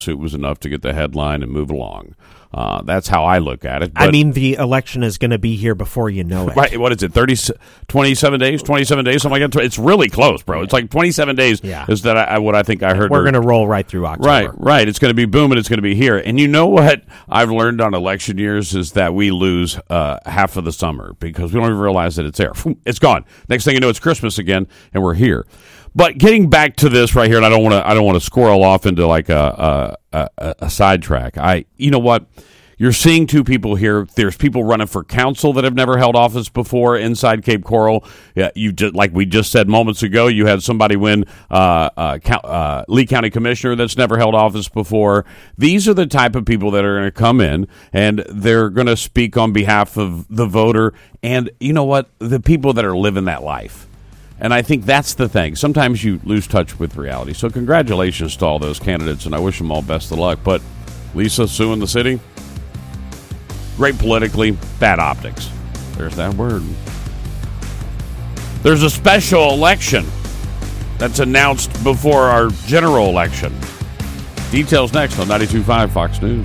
suit was enough to get the headline and move along. That's how I look at it. I mean, the election is going to be here before you know it. Right, what is it, 27 days, something like that? It's really close, bro. It's like 27 days is what I think I heard. We're going to roll right through October. Right. It's going to be boom, and it's going to be here. And you know what I've learned on election years is that we lose half of the summer because we don't even realize that it's there. It's gone. Next thing you know, it's Christmas again, and we're here. But getting back to this right here, and I don't want to squirrel off into like a sidetrack. You know what? You're seeing two people here. There's people running for council that have never held office before inside Cape Coral. Yeah, like we just said moments ago, you had somebody win Lee County Commissioner that's never held office before. These are the type of people that are going to come in, and they're going to speak on behalf of the voter. And you know what? The people that are living that life. And I think that's the thing. Sometimes you lose touch with reality. So congratulations to all those candidates, and I wish them all best of luck. But Lisa suing the city? Great politically, bad optics. There's that word. There's a special election that's announced before our general election. Details next on 92.5 Fox News.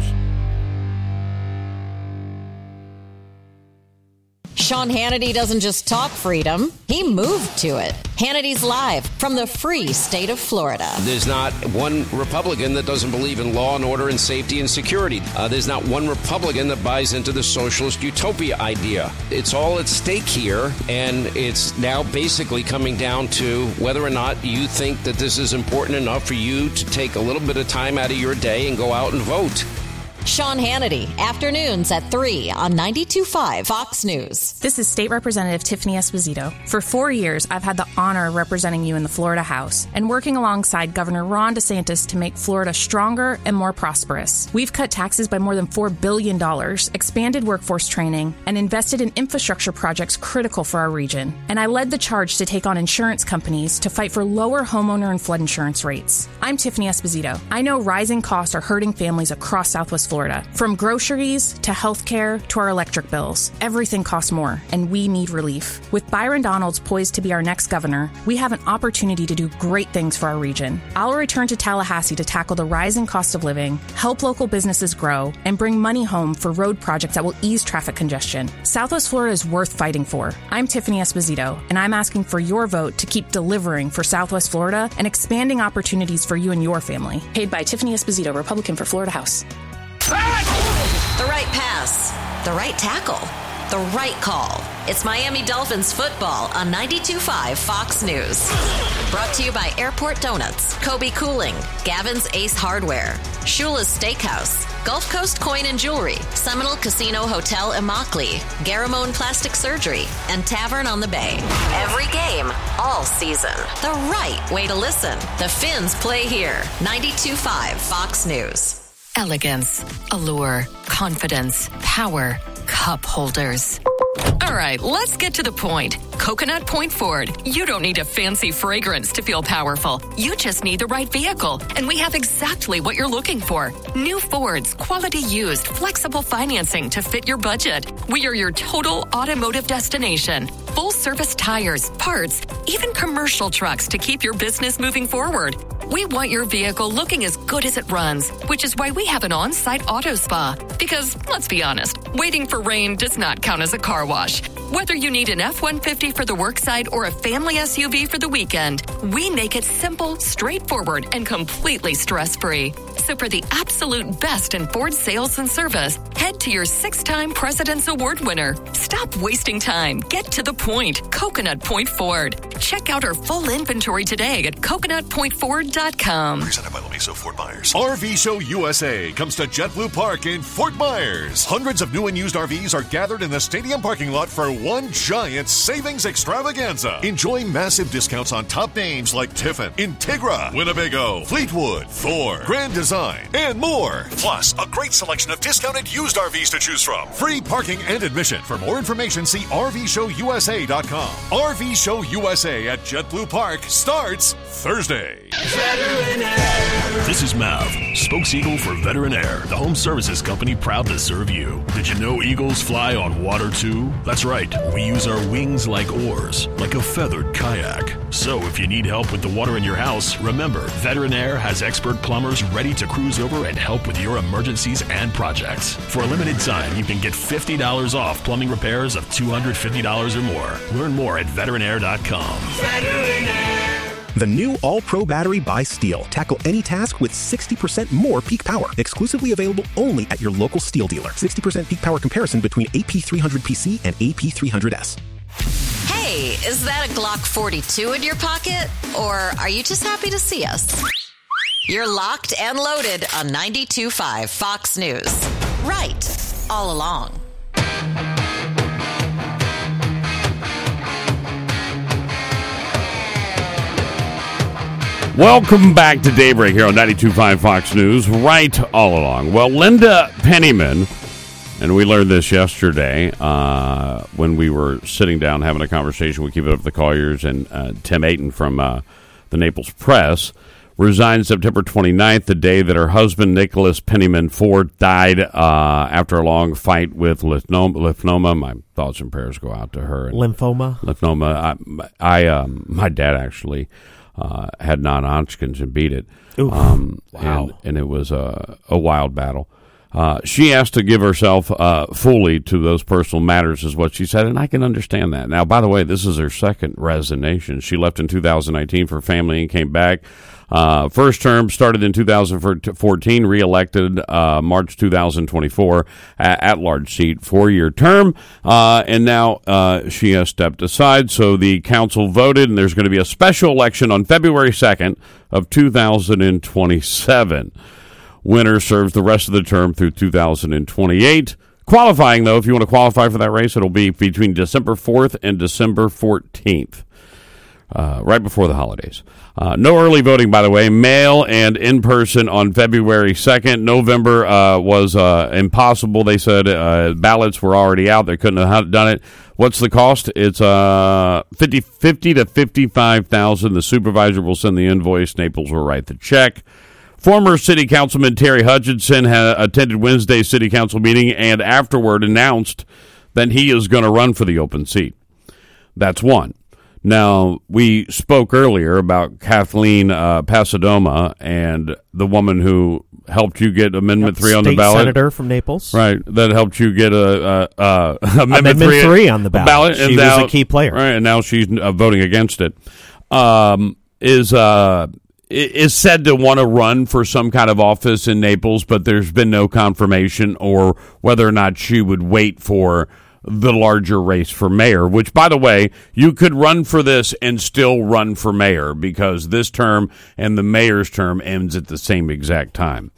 Sean Hannity doesn't just talk freedom, he moved to it. Hannity's live from the free state of Florida. There's not one Republican that doesn't believe in law and order and safety and security. There's not one Republican that buys into the socialist utopia idea. It's all at stake here, and it's now basically coming down to whether or not you think that this is important enough for you to take a little bit of time out of your day and go out and vote. Sean Hannity, afternoons at 3 on 92.5 Fox News. This is State Representative Tiffany Esposito. For 4 years, I've had the honor of representing you in the Florida House and working alongside Governor Ron DeSantis to make Florida stronger and more prosperous. We've cut taxes by more than $4 billion, expanded workforce training, and invested in infrastructure projects critical for our region. And I led the charge to take on insurance companies to fight for lower homeowner and flood insurance rates. I'm Tiffany Esposito. I know rising costs are hurting families across Southwest Florida. From groceries to healthcare to our electric bills, everything costs more, and we need relief. With Byron Donalds poised to be our next governor, we have an opportunity to do great things for our region. I'll return to Tallahassee to tackle the rising cost of living, help local businesses grow, and bring money home for road projects that will ease traffic congestion. Southwest Florida is worth fighting for. I'm Tiffany Esposito, and I'm asking for your vote to keep delivering for Southwest Florida and expanding opportunities for you and your family. Paid by Tiffany Esposito, Republican for Florida House. The right pass, the right tackle, the right call. It's Miami Dolphins football on 92.5 Fox News. Brought to you by Airport Donuts, Kobe Cooling, Gavin's Ace Hardware, Shula's Steakhouse, Gulf Coast Coin and Jewelry, Seminole Casino Hotel Immokalee, Garamone Plastic Surgery, and Tavern on the Bay. Every game, all season. The right way to listen. The Fins play here. 92.5 Fox News. Elegance, allure, confidence, power, cup holders. All right, let's get to the point. Coconut Point Ford. You don't need a fancy fragrance to feel powerful. You just need the right vehicle, and we have exactly what you're looking for. New Fords, quality used, flexible financing to fit your budget. We are your total automotive destination. Full service tires, parts, even commercial trucks to keep your business moving forward. We want your vehicle looking as good as it runs, which is why we have an on-site auto spa. Because, let's be honest, waiting for rain does not count as a car wash. Whether you need an F-150 for the worksite or a family SUV for the weekend, we make it simple, straightforward, and completely stress-free. So for the absolute best in Ford sales and service, head to your 6-time President's Award winner. Stop wasting time. Get to the point. Coconut Point Ford. Check out our full inventory today at coconutpointford.com. Presented by LaMesa Fort Myers. RV Show USA comes to JetBlue Park in Fort Myers. Hundreds of new and used RVs are gathered in the stadium parking lot for one giant savings extravaganza. Enjoy massive discounts on top names like Tiffin, Integra, Winnebago, Fleetwood, Thor, Grand Design, and more. Plus, a great selection of discounted used RVs to choose from. Free parking and admission. For more information, see RVShowUSA.com. RV Show USA at JetBlue Park starts Thursday. Veteran Air. This is Mav, Spokes-Eagle for Veteran Air, the home services company proud to serve you. Did you know eagles fly on water too? That's right. right. We use our wings like oars, like a feathered kayak. So if you need help with the water in your house, remember, Veteran Air has expert plumbers ready to cruise over and help with your emergencies and projects. For a limited time, you can get $50 off plumbing repairs of $250 or more. Learn more at veteranair.com. Veteran Air. The new All-Pro battery by Steel. Tackle any task with 60% more peak power. Exclusively available only at your local Steel dealer. 60% peak power comparison between AP300PC and AP300S. Hey, is that a Glock 42 in your pocket? Or are you just happy to see us? You're locked and loaded on 92.5 Fox News. Right, all along. Welcome back to Daybreak here on 92.5 Fox News, right all along. Well, Linda Penniman, and we learned this yesterday when we were sitting down having a conversation with Keep It Up the Colliers and Tim Ayton from the Naples Press, resigned September 29th, the day that her husband, Nicholas Penniman Ford, died after a long fight with lymphoma. My thoughts and prayers go out to her. Lymphoma? Lymphoma. My dad actually had non-Hodgkin's and beat it. Wow. And it was a wild battle. She asked to give herself fully to those personal matters, is what she said, and I can understand that. Now, by the way, this is her second resignation. She left in 2019 for family and came back. First term started in 2014, reelected March 2024, at-large seat, 4-year term, and now she has stepped aside. So the council voted, and there's going to be a special election on February 2nd of 2027. Winner serves the rest of the term through 2028. Qualifying, though, if you want to qualify for that race, it'll be between December 4th and December 14th. Right before the holidays. No early voting, by the way, mail and in-person on February 2nd. November was impossible. They said ballots were already out. They couldn't have done it. What's the cost? It's $50,000 to $55,000. The supervisor will send the invoice. Naples will write the check. Former City Councilman Terry Hutchinson attended Wednesday's City Council meeting and afterward announced that he is going to run for the open seat. That's one. Now, we spoke earlier about Kathleen Pasadoma and the woman who helped you get Amendment 3 on the ballot. State senator from Naples. Right, that helped you get Amendment 3 on the ballot. She was a key player. Right, and now she's voting against it. Is said to want to run for some kind of office in Naples, but there's been no confirmation or whether or not she would wait for the larger race for mayor, which, by the way, you could run for this and still run for mayor because this term and the mayor's term ends at the same exact time.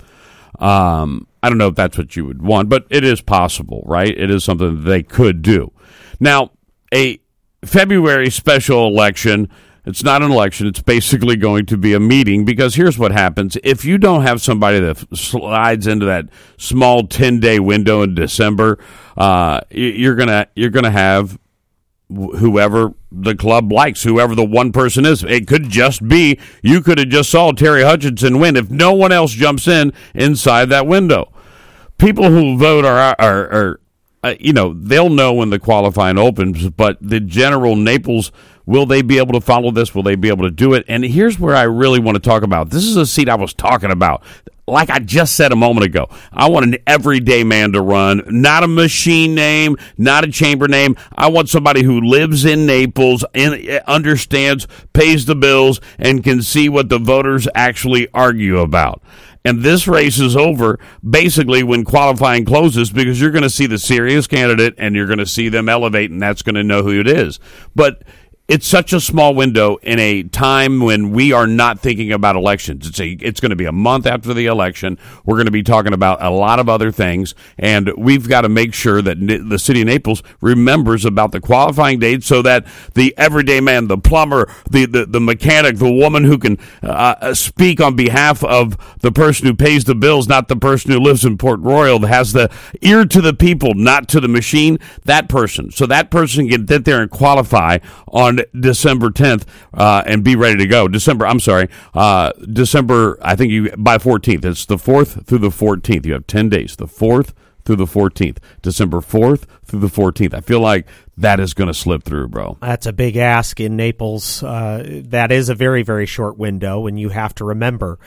I don't know if that's what you would want, but it is possible, right? It is something that they could do. Now, a February special election, it's not an election. It's basically going to be a meeting because here's what happens. If you don't have somebody that slides into that small 10-day window in December, you're gonna have whoever the club likes, whoever the one person is. It could just be you could have just saw Terry Hutchinson win if no one else jumps in inside that window. People who vote are they'll know when the qualifying opens, but the general Naples, will they be able to follow this? Will they be able to do it? And here's where I really want to talk about. This is a seat I was talking about. Like I just said a moment ago, I want an everyday man to run, not a machine name, not a chamber name. I want somebody who lives in Naples and understands, pays the bills, and can see what the voters actually argue about. And this race is over basically when qualifying closes because you're going to see the serious candidate and you're going to see them elevate, and that's going to know who it is. But it's such a small window in a time when we are not thinking about elections. It's going to be a month after the election. We're going to be talking about a lot of other things, and we've got to make sure that the city of Naples remembers about the qualifying date so that the everyday man, the plumber, the mechanic, the woman who can speak on behalf of the person who pays the bills, not the person who lives in Port Royal, that has the ear to the people, not to the machine, that person. So that person can get there and qualify on December 10th and be ready to go. December, I think by 14th. It's the 4th through the 14th. You have 10 days, the 4th through the 14th. December 4th through the 14th. I feel like that is going to slip through, bro. That's a big ask in Naples. That is a very, very short window, and you have to remember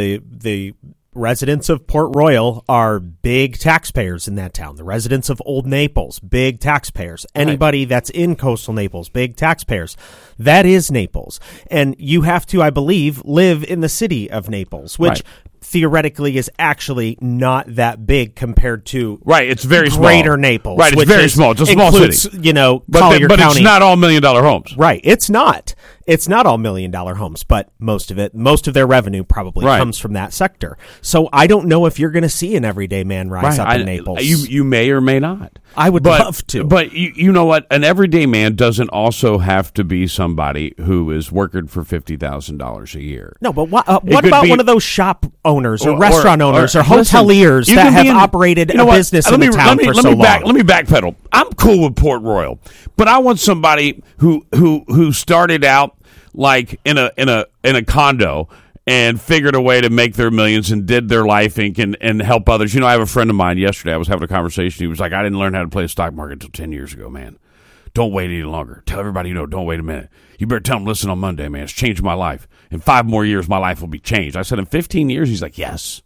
the residents of Port Royal are big taxpayers in that town. The residents of Old Naples, big taxpayers. Anybody that's in coastal Naples, big taxpayers. That is Naples. And you have to, I believe, live in the city of Naples, which theoretically is actually not that big compared to it's very Greater small. Naples. Right, it's very small. It's a small city. You know, but Collier County. It's not all $1 million homes. Right, it's not. It's not all $1 million homes, but most of their revenue probably comes from that sector. So I don't know if you're going to see an everyday man rise up in Naples. You may or may not. I would love to. But you know what? An everyday man doesn't also have to be somebody who is working for $50,000 a year. No, but what about one of those shop owners or restaurant owners or hoteliers that have operated a business in the town for so long? Let me backpedal. I'm cool with Port Royal, but I want somebody who started out like in a condo and figured a way to make their millions and did their Life Inc. and help others. You know, I have a friend of mine yesterday. I was having a conversation. He was like, I didn't learn how to play the stock market until 10 years ago, man. Don't wait any longer. Tell everybody you know, don't wait a minute. You better tell them, listen on Monday, man. It's changed my life. In 5 more years, my life will be changed. I said, in 15 years? He's like, yes.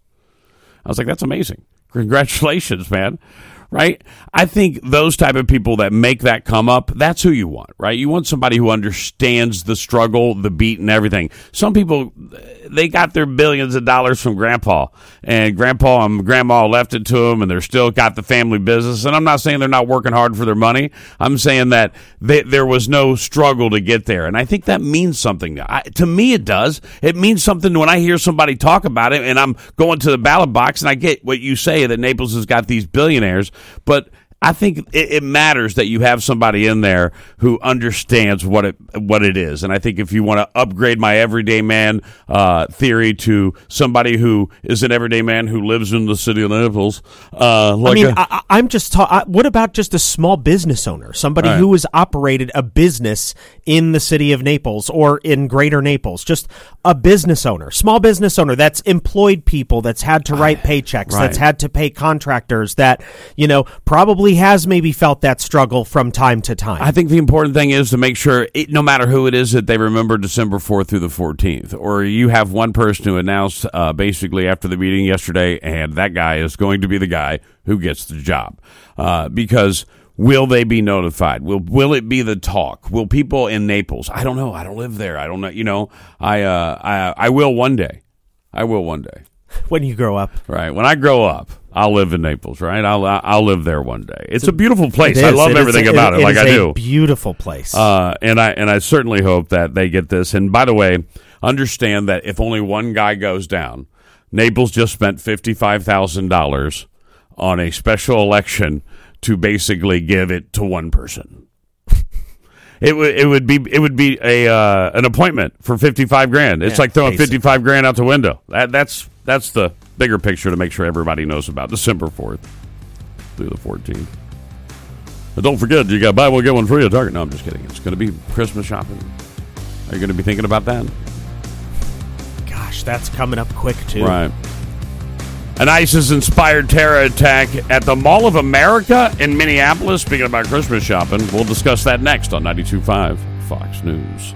I was like, that's amazing. Congratulations, man. Right? I think those type of people that make that come up, that's who you want, right? You want somebody who understands the struggle, the beat, and everything. Some people, they got their billions of dollars from grandpa, and grandpa and grandma left it to them, and they're still got the family business. And I'm not saying they're not working hard for their money. I'm saying that there was no struggle to get there. And I think that means something. To me, it does. It means something when I hear somebody talk about it, and I'm going to the ballot box, and I get what you say, that Naples has got these billionaires. But I think it matters that you have somebody in there who understands what it is. And I think if you want to upgrade my everyday man theory to somebody who is an everyday man who lives in the city of Naples, I'm just what about just a small business owner, somebody who has operated a business in the city of Naples or in Greater Naples, just a business owner, small business owner that's employed people, that's had to write paychecks, that's had to pay contractors, that probably has maybe felt that struggle from time to time. I think the important thing is to make sure, no matter who it is, that they remember December 4th through the 14th. Or you have one person who announced basically after the meeting yesterday, and that guy is going to be the guy who gets the job. Because will they be notified? Will it be the talk? Will people in Naples? I don't know. I don't live there. I don't know. I will one day. I will one day. When you grow up. Right. When I grow up, I'll live in Naples, right? I'll live there one day. It's a beautiful place. I love everything about it, like I do. It's a beautiful place. And I certainly hope that they get this. And by the way, understand that if only one guy goes down, Naples just spent $55,000 on a special election to basically give it to one person. It would be an appointment for $55,000. It's like throwing $55,000 out the window. That's the bigger picture to make sure everybody knows about December 4th through the 14th. But don't forget, you got buy one get one free at Target. No, I'm just kidding. It's going to be Christmas shopping. Are you going to be thinking about that? Gosh, that's coming up quick too. Right. An ISIS-inspired terror attack at the Mall of America in Minneapolis. Speaking about Christmas shopping, we'll discuss that next on 92.5 Fox News.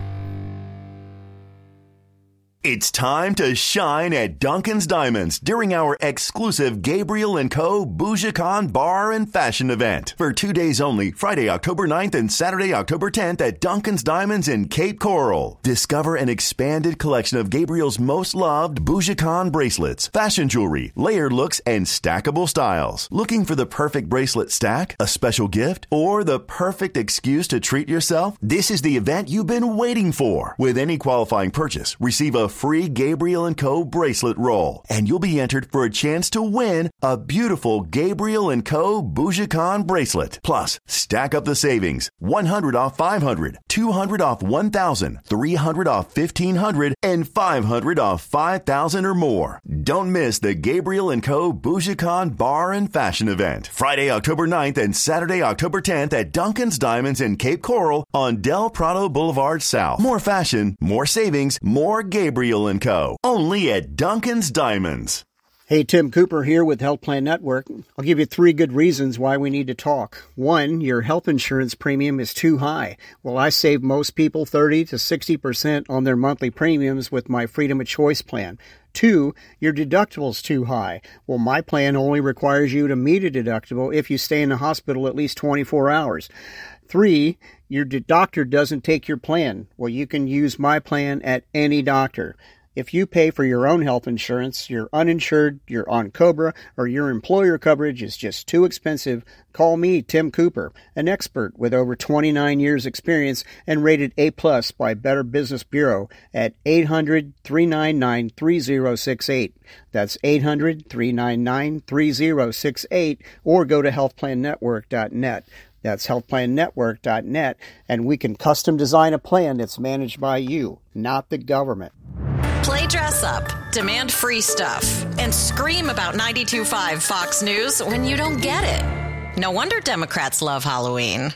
It's time to shine at Duncan's Diamonds during our exclusive Gabriel & Co. BougeCon Bar and Fashion event. For 2 days only, Friday, October 9th and Saturday, October 10th at Duncan's Diamonds in Cape Coral. Discover an expanded collection of Gabriel's most loved BougeCon bracelets, fashion jewelry, layered looks, and stackable styles. Looking for the perfect bracelet stack, a special gift, or the perfect excuse to treat yourself? This is the event you've been waiting for. With any qualifying purchase, receive a free Gabriel & Co. bracelet roll, and you'll be entered for a chance to win a beautiful Gabriel & Co. BougeCon bracelet. Plus, stack up the savings. 100 off 500, 200 off 1,000, 300 off 1,500, and 500 off 5,000 or more. Don't miss the Gabriel & Co. BougeCon Bar and Fashion event. Friday, October 9th and Saturday, October 10th at Duncan's Diamonds in Cape Coral on Del Prado Boulevard South. More fashion, more savings, more Gabriel & Co. Only at Duncan's Diamonds. Hey, Tim Cooper here with Health Plan Network. I'll give you 3 good reasons why we need to talk. 1, your health insurance premium is too high. Well, I save most people 30 to 60% on their monthly premiums with my Freedom of Choice plan. 2, your deductible's too high. Well, my plan only requires you to meet a deductible if you stay in the hospital at least 24 hours. 3, your doctor doesn't take your plan. Well, you can use my plan at any doctor. If you pay for your own health insurance, you're uninsured, you're on COBRA, or your employer coverage is just too expensive, call me, Tim Cooper, an expert with over 29 years experience and rated A+ by Better Business Bureau at 800-399-3068. That's 800-399-3068, or go to healthplannetwork.net. That's healthplannetwork.net, and we can custom design a plan that's managed by you, not the government. Play dress up, demand free stuff, and scream about 92.5 Fox News when you don't get it. No wonder Democrats love Halloween.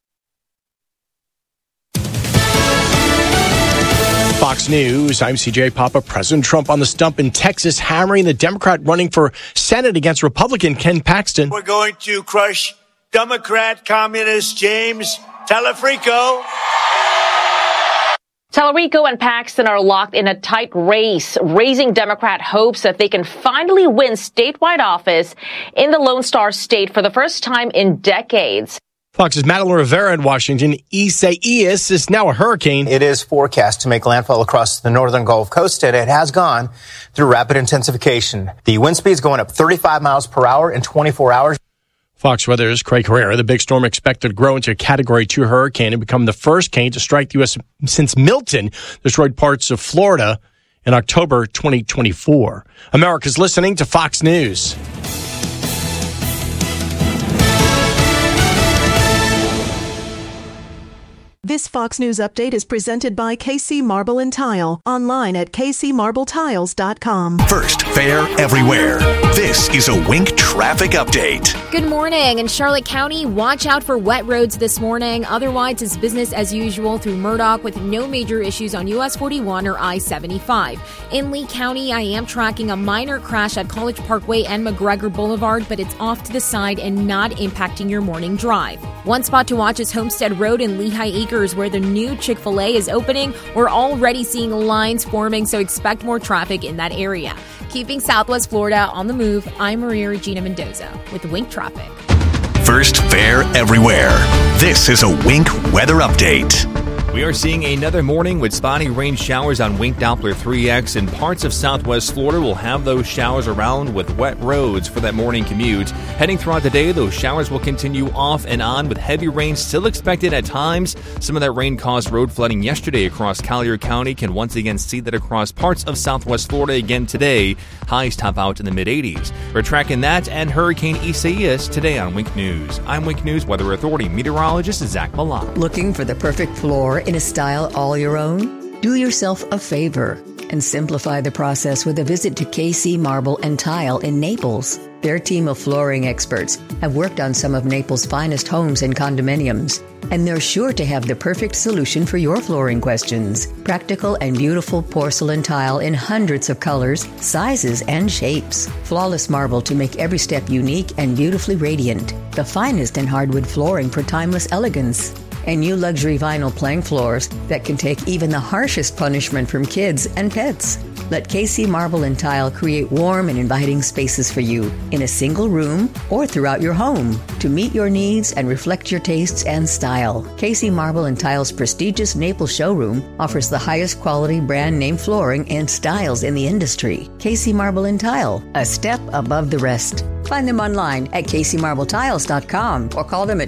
Fox News, I'm CJ Papa. President Trump on the stump in Texas, hammering the Democrat running for Senate against Republican Ken Paxton. We're going to crush Democrat communist James Telefrico. Telefrico and Paxton are locked in a tight race, raising Democrat hopes that they can finally win statewide office in the Lone Star State for the first time in decades. Fox's Madeline Rivera in Washington. Isaias is now a hurricane. It is forecast to make landfall across the northern Gulf Coast, and it has gone through rapid intensification. The wind speed is going up 35 miles per hour in 24 hours. Fox Weather's Craig Herrera. The big storm expected to grow into a Category 2 hurricane and become the first cane to strike the U.S. since Milton destroyed parts of Florida in October 2024. America's listening to Fox News. This Fox News update is presented by KC Marble and Tile, online at kcmarbletiles.com. First, fair everywhere. This is a Wink traffic update. Good morning. In Charlotte County, watch out for wet roads this morning. Otherwise, it's business as usual through Murdoch with no major issues on US 41 or I-75. In Lee County, I am tracking a minor crash at College Parkway and McGregor Boulevard, but it's off to the side and not impacting your morning drive. One spot to watch is Homestead Road in Lehigh Acres, where the new Chick-fil-A is opening. We're already seeing lines forming, so expect more traffic in that area. Keeping Southwest Florida on the move, I'm Maria Regina Mendoza with Wink Traffic. First, fair everywhere. This is a Wink weather update. We are seeing another morning with spotty rain showers on Wink Doppler 3X, and parts of southwest Florida will have those showers around with wet roads for that morning commute. Heading throughout the day, those showers will continue off and on with heavy rain still expected at times. Some of that rain caused road flooding yesterday across Collier County. Can once again see that across parts of southwest Florida again today. Highs top out in the mid-80s. We're tracking that and Hurricane Isaias today on Wink News. I'm Wink News Weather Authority meteorologist Zach Malott. Looking for the perfect floor in a style all your own? Do yourself a favor and simplify the process with a visit to KC Marble and Tile in Naples. Their team of flooring experts have worked on some of Naples' finest homes and condominiums, and they're sure to have the perfect solution for your flooring questions. Practical and beautiful porcelain tile in hundreds of colors, sizes, and shapes. Flawless marble to make every step unique and beautifully radiant. The finest in hardwood flooring for timeless elegance. And new luxury vinyl plank floors that can take even the harshest punishment from kids and pets. Let KC Marble and Tile create warm and inviting spaces for you in a single room or throughout your home to meet your needs and reflect your tastes and style. KC Marble and Tile's prestigious Naples showroom offers the highest quality brand name flooring and styles in the industry. KC Marble and Tile, a step above the rest. Find them online at kcmarbletiles.com or call them at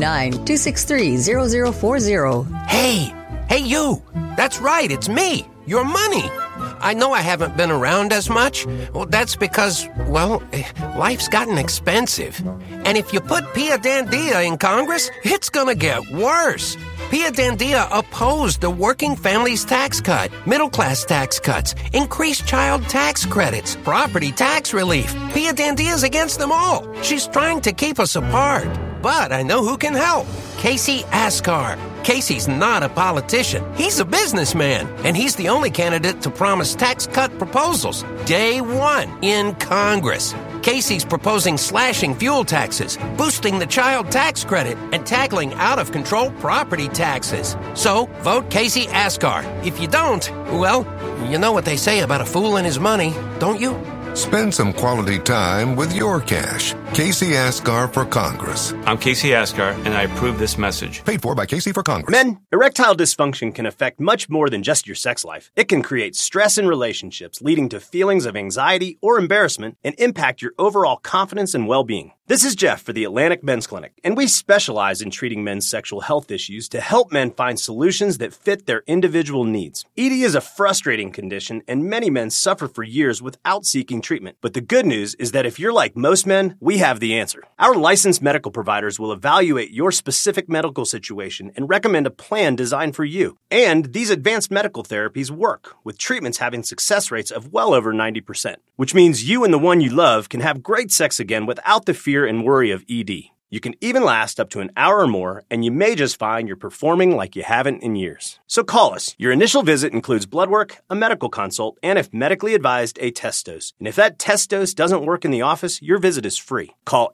239-263-0040. Hey you! That's right, it's me, your money. I know I haven't been around as much. Well, that's because, life's gotten expensive. And if you put Pia Dandia in Congress, it's gonna get worse. Pia Dandia opposed the working families tax cut, middle-class tax cuts, increased child tax credits, property tax relief. Pia Dandia's against them all. She's trying to keep us apart. But I know who can help. Casey Askar. Casey's not a politician. He's a businessman, and he's the only candidate to promise tax cut proposals day one in Congress. Casey's proposing slashing fuel taxes, boosting the child tax credit, and tackling out-of-control property taxes. So, vote Casey Askar. If you don't, well, you know what they say about a fool and his money, don't you? Spend some quality time with your cash. Casey Askar for Congress. I'm Casey Askar, and I approve this message. Paid for by Casey for Congress. Men, erectile dysfunction can affect much more than just your sex life. It can create stress in relationships, leading to feelings of anxiety or embarrassment, and impact your overall confidence and well-being. This is Jeff for the Atlantic Men's Clinic, and we specialize in treating men's sexual health issues to help men find solutions that fit their individual needs. ED is a frustrating condition, and many men suffer for years without seeking treatment. But the good news is that if you're like most men, we have the answer. Our licensed medical providers will evaluate your specific medical situation and recommend a plan designed for you. And these advanced medical therapies work, with treatments having success rates of well over 90%, which means you and the one you love can have great sex again without the fear and worry of ED. You can even last up to an hour or more, and you may just find you're performing like you haven't in years. So call us. Your initial visit includes blood work, a medical consult, and if medically advised, a test dose. And if that test dose doesn't work in the office, your visit is free. Call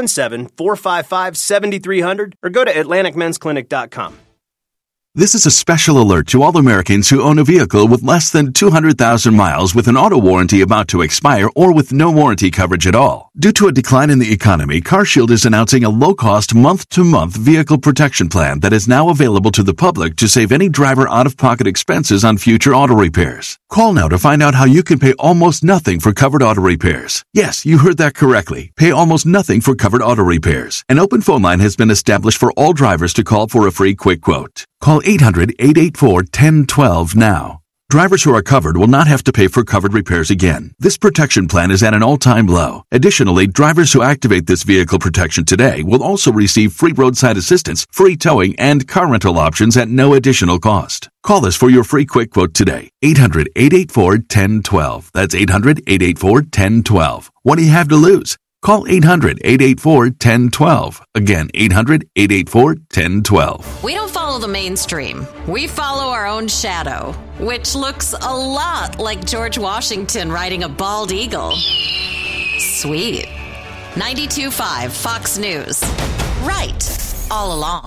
877-455-7300 or go to AtlanticMen'sClinic.com. This is a special alert to all Americans who own a vehicle with less than 200,000 miles with an auto warranty about to expire or with no warranty coverage at all. Due to a decline in the economy, CarShield is announcing a low-cost month-to-month vehicle protection plan that is now available to the public to save any driver out-of-pocket expenses on future auto repairs. Call now to find out how you can pay almost nothing for covered auto repairs. Yes, you heard that correctly. Pay almost nothing for covered auto repairs. An open phone line has been established for all drivers to call for a free quick quote. Call 800-884-1012 now. Drivers who are covered will not have to pay for covered repairs again. This protection plan is at an all-time low. Additionally, drivers who activate this vehicle protection today will also receive free roadside assistance, free towing, and car rental options at no additional cost. Call us for your free quick quote today. 800-884-1012. That's 800-884-1012. What do you have to lose? Call 800-884-1012. Again, 800-884-1012. We don't follow the mainstream. We follow our own shadow, which looks a lot like George Washington riding a bald eagle. Sweet. 92.5 Fox News. Right all along.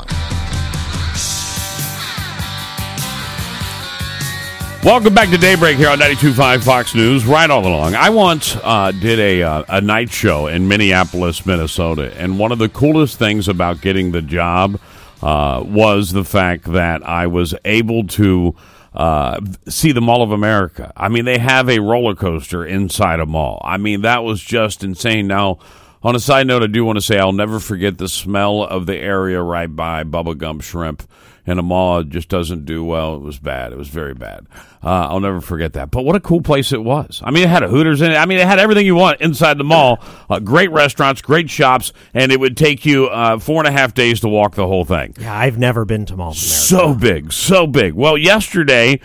Welcome back to Daybreak here on 92.5 Fox News, right all along. I once did a night show in Minneapolis, Minnesota, and one of the coolest things about getting the job was the fact that I was able to see the Mall of America. I mean, they have a roller coaster inside a mall. I mean, that was just insane. Now, on a side note, I do want to say I'll never forget the smell of the area right by Bubba Gump Shrimp. In a mall, it just doesn't do well. It was bad. It was very bad. I'll never forget that. But what a cool place it was. I mean, it had a Hooters in it. I mean, it had everything you want inside the mall. Great restaurants, great shops, and it would take you 4.5 days to walk the whole thing. Yeah, I've never been to Mall of America. So big, so big. Well, yesterday,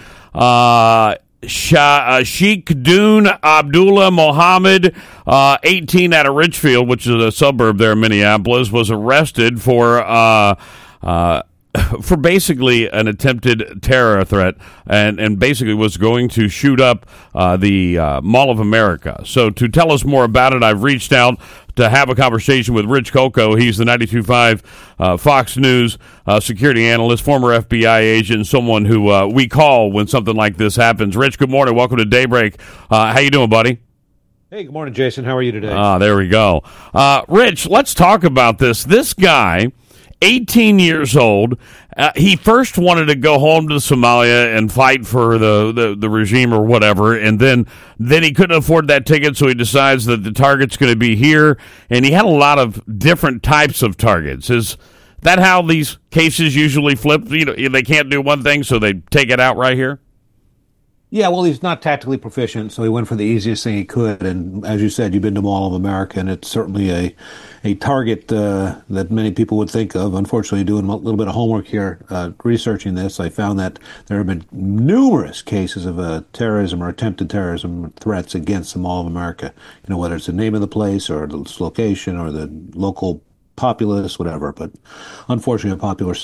Sheikh Dune Abdullah Mohammed, 18, out of Richfield, which is a suburb there in Minneapolis, was arrested for basically an attempted terror threat and basically was going to shoot up the Mall of America. So to tell us more about it, I've reached out to have a conversation with Rich Coco. He's the 92.5 Fox News security analyst, former FBI agent, someone who we call when something like this happens. Rich, good morning. Welcome to Daybreak. How you doing, buddy? Hey, good morning, Jason. How are you today? There we go. Rich, let's talk about this. This guy, 18 years old, he first wanted to go home to Somalia and fight for the regime or whatever, and then he couldn't afford that ticket, so he decides that the target's going to be here, and he had a lot of different types of targets. Is that how these cases usually flip? You know, they can't do one thing, so they take it out right here? Yeah, well, he's not tactically proficient, so he went for the easiest thing he could. And as you said, you've been to Mall of America, and it's certainly a target that many people would think of. Unfortunately, doing a little bit of homework here, researching this, I found that there have been numerous cases of terrorism or attempted terrorism threats against the Mall of America. You know, whether it's the name of the place or its location or the local populace, whatever. But unfortunately, a popular site.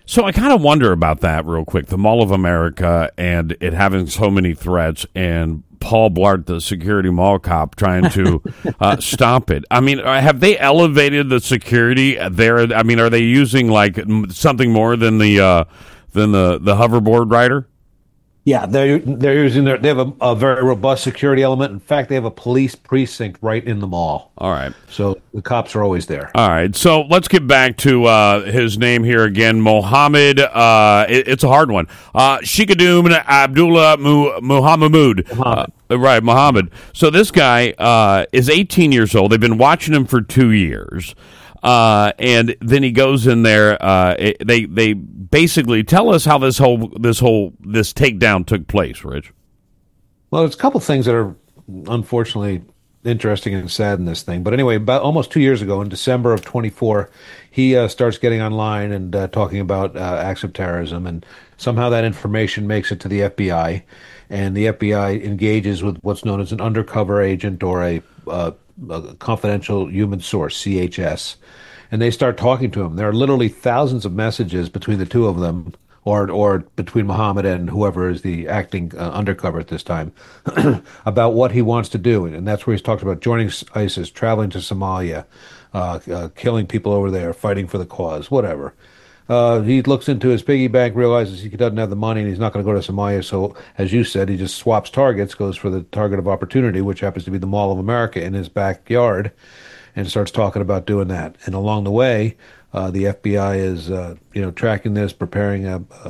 So I kind of wonder about that real quick. The Mall of America and it having so many threats, and Paul Blart, the security mall cop, trying to stop it. I mean, have they elevated the security there? I mean, are they using like something more than the hoverboard rider? Yeah, they're using they have a very robust security element. In fact, they have a police precinct right in the mall. All right. So the cops are always there. All right. So let's get back to his name here again, Mohammed. It's a hard one. Shikadoom Abdullah Muhammad. Right, Muhammad. So this guy is 18 years old. They've been watching him for 2 years. And then he goes in there. They basically tell us how this takedown took place, Rich. Well, there's a couple things that are unfortunately interesting and sad in this thing. But anyway, about almost 2 years ago, in December of 24, he starts getting online and talking about acts of terrorism, and somehow that information makes it to the FBI, and the FBI engages with what's known as an undercover agent or a confidential human source, CHS, and they start talking to him. There are literally thousands of messages between the two of them, or between Muhammad and whoever is the acting undercover at this time, about what he wants to do. And that's where he's talked about joining ISIS, traveling to Somalia, killing people over there, fighting for the cause, whatever. He looks into his piggy bank, realizes he doesn't have the money, and he's not going to go to Somalia. So, as you said, he just swaps targets, goes for the target of opportunity, which happens to be the Mall of America in his backyard, and starts talking about doing that. And along the way, the FBI is, tracking this, preparing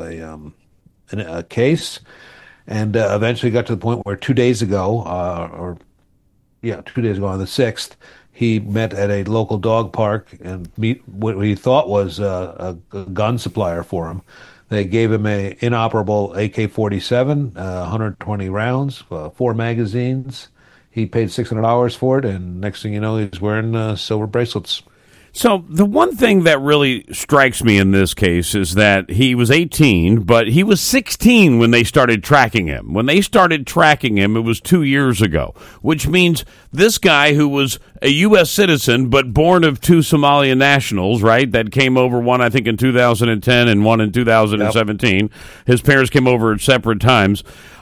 a case, and eventually got to the point where 2 days ago, 2 days ago on the 6th, he met at a local dog park and meet what he thought was a gun supplier for him. They gave him a inoperable AK-47, 120 rounds, 4 magazines. He paid $600 for it, and next thing you know, he's wearing silver bracelets. So the one thing that really strikes me in this case is that he was 18, but he was 16 when they started tracking him. When they started tracking him, it was 2 years ago, which means this guy who was a U.S. citizen but born of 2 Somalian nationals, right, that came over, one I think in 2010 and one in 2017. Yep. His parents came over at separate times.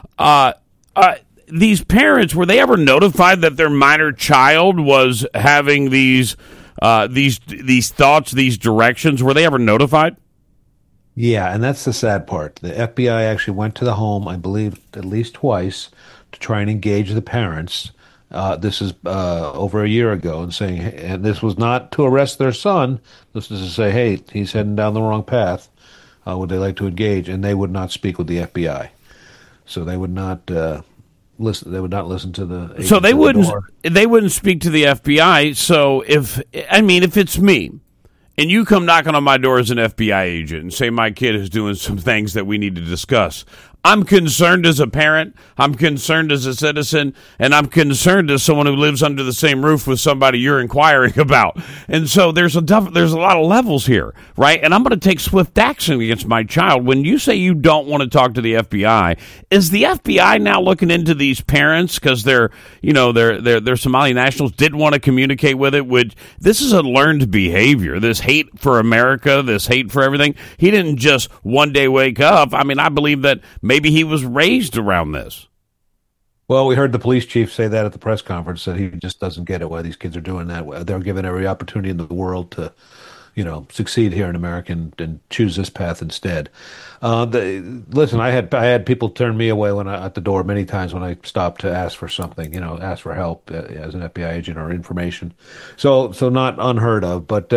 These parents, were they ever notified that their minor child was having these thoughts, these directions? Were they ever notified? Yeah, and that's the sad part. The FBI actually went to the home, I believe, at least twice to try and engage the parents. This is over a year ago, and this was not to arrest their son. This is to say, hey, he's heading down the wrong path. Would they like to engage? And they would not speak with the FBI. So they would not listen. They would not listen to the. So they wouldn't. They wouldn't speak to the FBI. So if it's me, and you come knocking on my door as an FBI agent and say my kid is doing some things that we need to discuss, I'm concerned as a parent, I'm concerned as a citizen, and I'm concerned as someone who lives under the same roof with somebody you're inquiring about. And so there's a lot of levels here, right? And I'm going to take swift action against my child. When you say you don't want to talk to the FBI, is the FBI now looking into these parents because they're Somali nationals, didn't want to communicate with it? This is a learned behavior, this hate for America, this hate for everything. He didn't just one day wake up. I mean, I believe that maybe he was raised around this. Well, we heard the police chief say that at the press conference, that he just doesn't get it why these kids are doing that. They're given every opportunity in the world to, succeed here in America and choose this path instead. Listen, I had people turn me away at the door many times when I stopped to ask for something, ask for help as an FBI agent or information. So not unheard of, but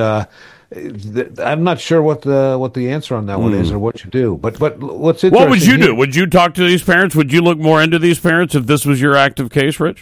I'm not sure what the answer on that one is or what you do. But what's interesting? What would you do? Would you talk to these parents? Would you look more into these parents if this was your active case, Rich?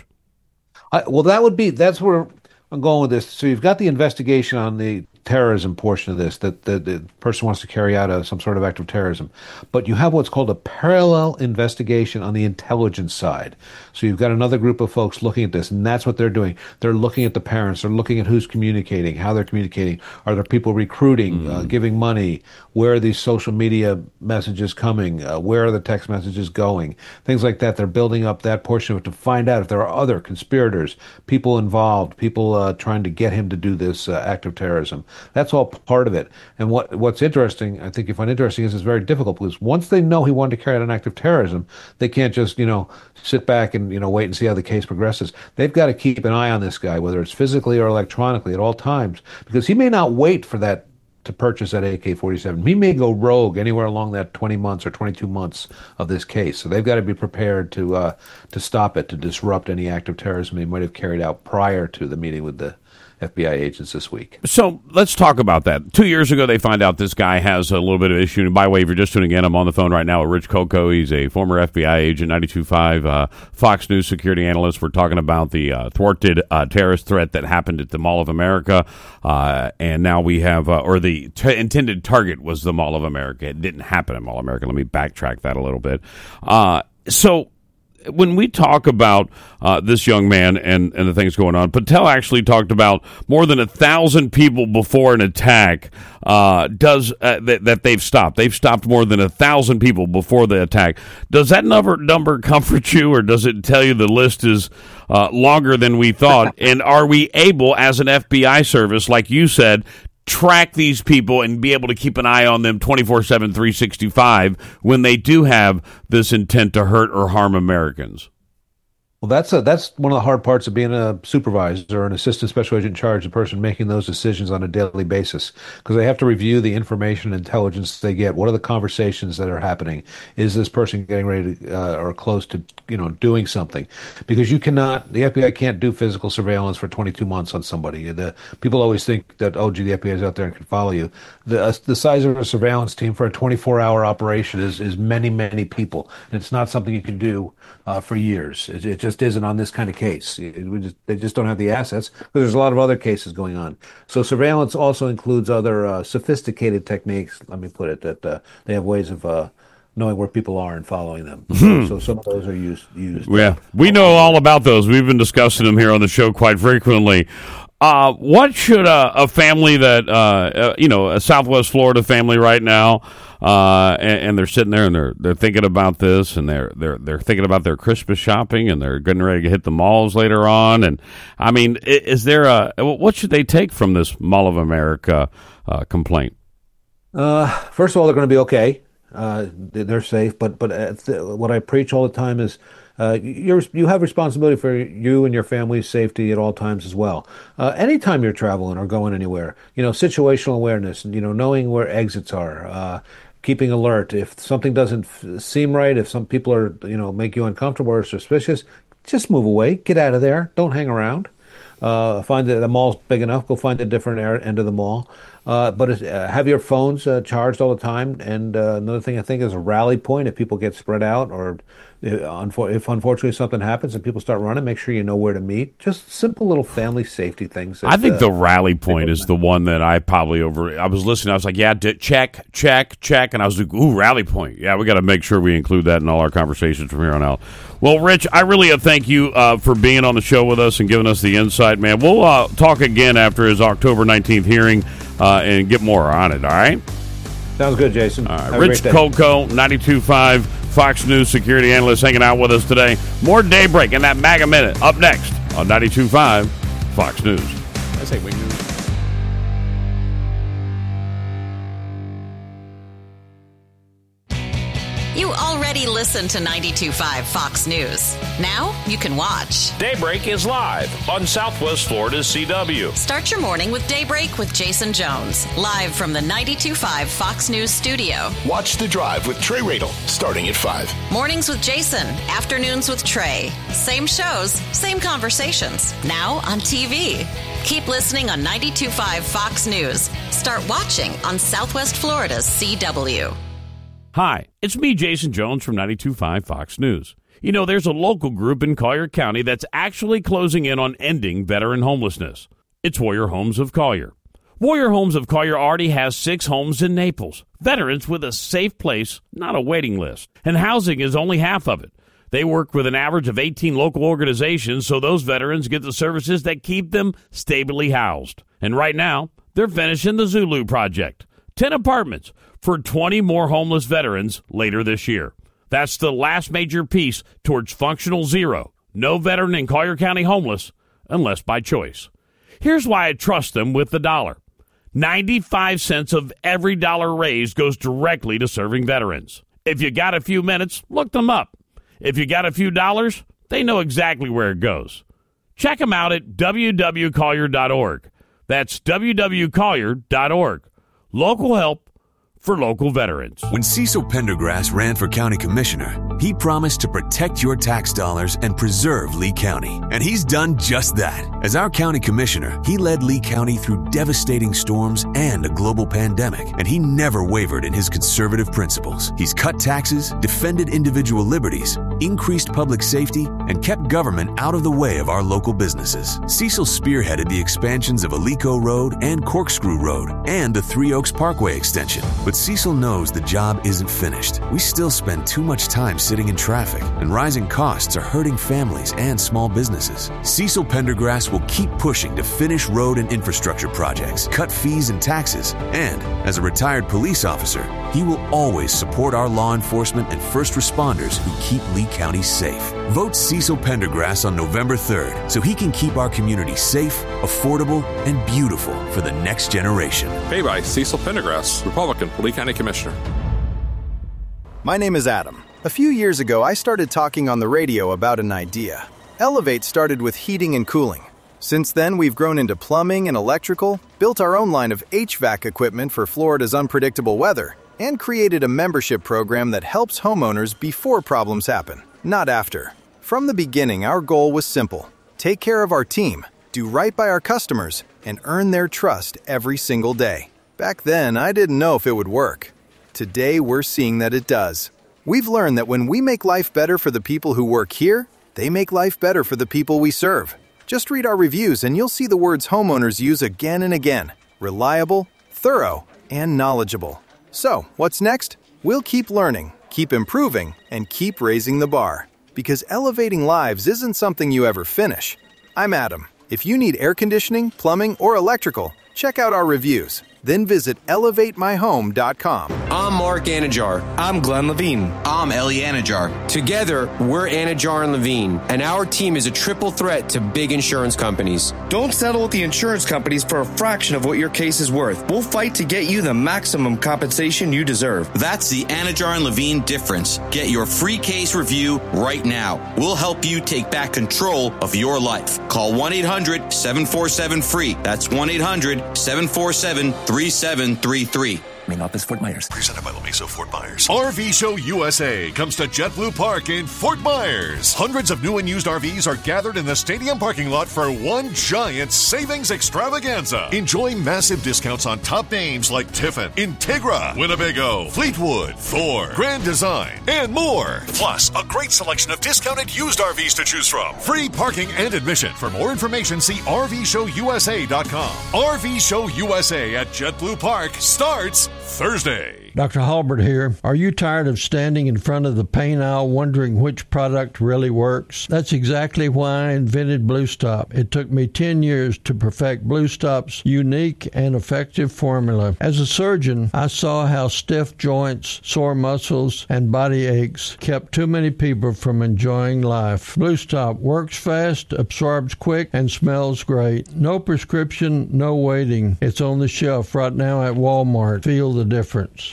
That's where I'm going with this. So you've got the investigation on the terrorism portion of this, that the person wants to carry out some sort of act of terrorism. But you have what's called a parallel investigation on the intelligence side. So you've got another group of folks looking at this, and that's what they're doing. They're looking at the parents. They're looking at who's communicating, how they're communicating. Are there people recruiting, giving money? Where are these social media messages coming? Where are the text messages going? Things like that. They're building up that portion of it to find out if there are other conspirators, people involved, people trying to get him to do this act of terrorism. That's all part of it. And what's interesting, I think you find interesting, is it's very difficult because once they know he wanted to carry out an act of terrorism, they can't just, sit back and, wait and see how the case progresses. They've got to keep an eye on this guy, whether it's physically or electronically at all times, because he may not wait for that to purchase that AK-47. He may go rogue anywhere along that 20 months or 22 months of this case. So they've got to be prepared to stop it, to disrupt any act of terrorism he might have carried out prior to the meeting with the FBI agents this week. So let's talk about that. 2 years ago, they find out this guy has a little bit of issue. And by the way, if you're just tuning in, I'm on the phone right now with Rich Coco. He's a former FBI agent, 92.5 Fox News security analyst. We're talking about the thwarted terrorist threat that happened at the Mall of America. And now we have, the intended target was the Mall of America. It didn't happen at Mall of America. Let me backtrack that a little bit. So when we talk about this young man and the things going on, Patel actually talked about more than 1,000 people before an attack that they've stopped. They've stopped more than 1,000 people before the attack. Does that number comfort you, or does it tell you the list is longer than we thought? And are we able, as an FBI service, like you said, track these people and be able to keep an eye on them 24/7, 365 when they do have this intent to hurt or harm Americans? Well, that's one of the hard parts of being a supervisor or an assistant special agent in charge, the person making those decisions on a daily basis, because they have to review the information and intelligence they get. What are the conversations that are happening? Is this person getting ready to, or close to, doing something? Because the FBI can't do physical surveillance for 22 months on somebody. The people always think that, the FBI is out there and can follow you. The size of a surveillance team for a 24-hour operation is many, many people. And it's not something you can do for years. It just isn't on this kind of case. They just don't have the assets, because there's a lot of other cases going on. So surveillance also includes other sophisticated techniques, let me put it, that they have ways of knowing where people are and following them. So some of those are used. Yeah, we know all about those. We've been discussing them here on the show quite frequently. What should a family that, a Southwest Florida family right now, and they're sitting there and they're thinking about this, and they're thinking about their Christmas shopping, and they're getting ready to hit the malls later on. And I mean, is there what should they take from this Mall of America complaint? First of all, they're going to be okay. They're safe, but what I preach all the time is you have responsibility for you and your family's safety at all times as well. Anytime you're traveling or going anywhere, situational awareness, knowing where exits are, keeping alert. If something doesn't seem right, if some people are, make you uncomfortable or suspicious, just move away, get out of there, don't hang around. Find that the mall's big enough, go find a different end of the mall. But have your phones charged all the time. And another thing I think is a rally point. If people get spread out, or if unfortunately something happens and people start running, make sure you know where to meet. Just simple little family safety things. I think the rally point is the one that I probably I was listening. I was like, yeah, check. And I was like, ooh, rally point. Yeah, we got to make sure we include that in all our conversations from here on out. Well, Rich, I really thank you for being on the show with us and giving us the insight, man. We'll talk again after his October 19th hearing and get more on it, all right? Sounds good, Jason. All right. Rich Coco, 92.5 Fox News security analyst, hanging out with us today. More Daybreak in that MAGA Minute up next on 92.5 Fox News. I say we news. You already listen to 92.5 Fox News. Now you can watch. Daybreak is live on Southwest Florida's CW. Start your morning with Daybreak with Jason Jones, live from the 92.5 Fox News studio. Watch The Drive with Trey Radel, starting at 5. Mornings with Jason, afternoons with Trey. Same shows, same conversations. Now on TV. Keep listening on 92.5 Fox News. Start watching on Southwest Florida's CW. Hi, it's me, Jason Jones from 92.5 Fox News. You know, there's a local group in Collier County that's actually closing in on ending veteran homelessness. It's Warrior Homes of Collier. Warrior Homes of Collier already has 6 homes in Naples. Veterans with a safe place, not a waiting list. And housing is only half of it. They work with an average of 18 local organizations, so those veterans get the services that keep them stably housed. And right now, they're finishing the Zulu project. 10 apartments for 20 more homeless veterans later this year. That's the last major piece towards functional zero. No veteran in Collier County homeless unless by choice. Here's why I trust them with the dollar. 95 cents of every dollar raised goes directly to serving veterans. If you got a few minutes, look them up. If you got a few dollars, they know exactly where it goes. Check them out at www.collier.org. That's www.collier.org. Local help for local veterans. When Cecil Pendergrass ran for county commissioner, he promised to protect your tax dollars and preserve Lee County. And he's done just that. As our county commissioner, he led Lee County through devastating storms and a global pandemic, and he never wavered in his conservative principles. He's cut taxes, defended individual liberties, increased public safety, and kept government out of the way of our local businesses. Cecil spearheaded the expansions of Alico Road and Corkscrew Road and the Three Oaks Parkway extension. But Cecil knows the job isn't finished. We still spend too much time sitting in traffic, and rising costs are hurting families and small businesses. Cecil Pendergrass will keep pushing to finish road and infrastructure projects, cut fees and taxes, and as a retired police officer, he will always support our law enforcement and first responders who keep Lee County safe. Vote Cecil Pendergrass on November 3rd so he can keep our community safe, affordable, and beautiful for the next generation. Paid by Cecil Pendergrass, Republican, Lee County Commissioner. My name is Adam. A few years ago, I started talking on the radio about an idea. Elevate started with heating and cooling. Since then, we've grown into plumbing and electrical, built our own line of HVAC equipment for Florida's unpredictable weather, and created a membership program that helps homeowners before problems happen, not after. From the beginning, our goal was simple: take care of our team, do right by our customers, and earn their trust every single day. Back then, I didn't know if it would work. Today, we're seeing that it does. We've learned that when we make life better for the people who work here, they make life better for the people we serve. Just read our reviews and you'll see the words homeowners use again and again: reliable, thorough, and knowledgeable. So, what's next? We'll keep learning, keep improving, and keep raising the bar. Because elevating lives isn't something you ever finish. I'm Adam. If you need air conditioning, plumbing, or electrical, check out our reviews. Then visit ElevateMyHome.com. I'm Mark Anajar. I'm Glenn Levine. I'm Ellie Anajar. Together, we're Anajar and Levine, and our team is a triple threat to big insurance companies. Don't settle with the insurance companies for a fraction of what your case is worth. We'll fight to get you the maximum compensation you deserve. That's the Anajar and Levine difference. Get your free case review right now. We'll help you take back control of your life. Call 1-800-747-FREE. That's 1-800-747-3733. Main office, Fort Myers. Presented by La Mesa Fort Myers. RV Show USA comes to JetBlue Park in Fort Myers. Hundreds of new and used RVs are gathered in the stadium parking lot for one giant savings extravaganza. Enjoy massive discounts on top names like Tiffin, Integra, Winnebago, Fleetwood, Thor, Grand Design, and more. Plus, a great selection of discounted used RVs to choose from. Free parking and admission. For more information, see RVShowUSA.com. RV Show USA at JetBlue Park starts Thursday. Dr. Halbert here. Are you tired of standing in front of the paint aisle wondering which product really works? That's exactly why I invented Blue Stop. It took me 10 years to perfect Blue Stop's unique and effective formula. As a surgeon, I saw how stiff joints, sore muscles, and body aches kept too many people from enjoying life. Blue Stop works fast, absorbs quick, and smells great. No prescription, no waiting. It's on the shelf right now at Walmart. Feel the difference.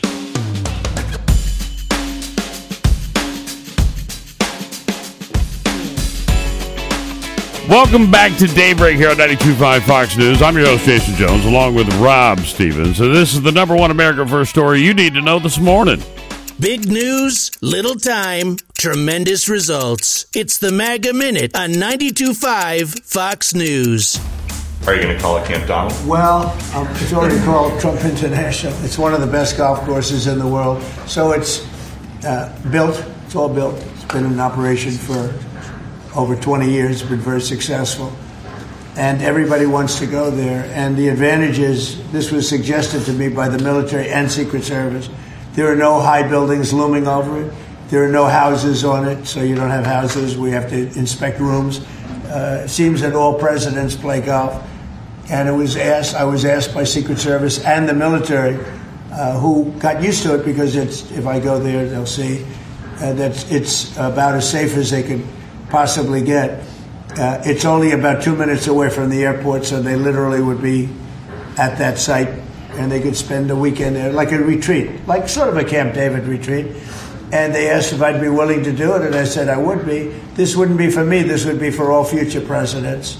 Welcome back to Daybreak here on 92.5 Fox News. I'm your host, Jason Jones, along with Rob Stevens. So this is the number one America First story you need to know this morning. Big news, little time, tremendous results. It's the MAGA Minute on 92.5 Fox News. Are you going to call it Camp Donald? Well, it's already called Trump International. It's one of the best golf courses in the world. So it's built. It's all built. It's been in operation for over 20 years. It's been very successful. And everybody wants to go there. And the advantage is, this was suggested to me by the military and Secret Service, there are no high buildings looming over it. There are no houses on it, so you don't have houses. We have to inspect rooms. It seems that all presidents play golf. And I was asked by Secret Service and the military, who got used to it because if I go there, they'll see that it's about as safe as they could possibly get. It's only about 2 minutes away from the airport, so they literally would be at that site and they could spend a weekend there, like a retreat, like sort of a Camp David retreat. And they asked if I'd be willing to do it, and I said I would be. This wouldn't be for me. This would be for all future presidents.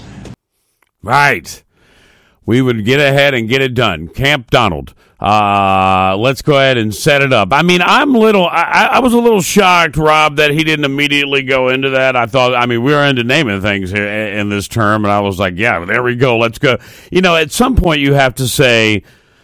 Right. We would get ahead and get it done. Camp Donald. Let's go ahead and set it up. I mean, I was a little shocked, Rob, that he didn't immediately go into that. I thought, we were into naming things here in this term, and I was like, yeah, there we go. Let's go. At some point you have to say,